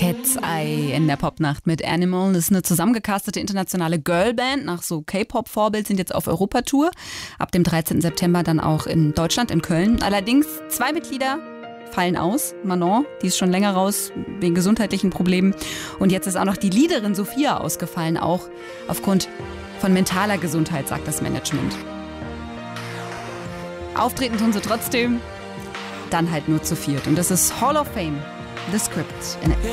Cat's Eye in der Popnacht mit Animal. Das ist eine zusammengecastete internationale Girlband. Nach so K-Pop-Vorbild sind jetzt auf Europatour. Ab dem 13. September dann auch in Deutschland, in Köln. Allerdings 2 Mitglieder fallen aus. Manon, die ist schon länger raus wegen gesundheitlichen Problemen. Und jetzt ist auch noch die Leaderin Sophia ausgefallen, auch aufgrund von mentaler Gesundheit, sagt das Management. Auftreten tun sie trotzdem, dann halt nur zu viert. Und das ist Hall of Fame, The Script in it.